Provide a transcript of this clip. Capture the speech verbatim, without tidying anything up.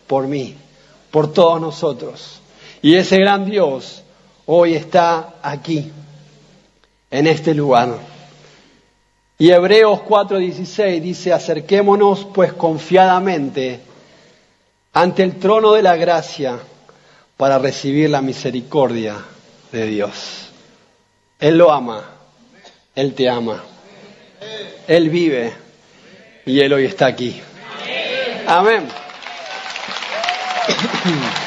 por mí, por todos nosotros. Y ese gran Dios hoy está aquí, en este lugar. Y Hebreos cuatro dieciséis dice: acerquémonos pues confiadamente ante el trono de la gracia para recibir la misericordia de Dios. Él lo ama, Él te ama, Él vive y Él hoy está aquí. Amén.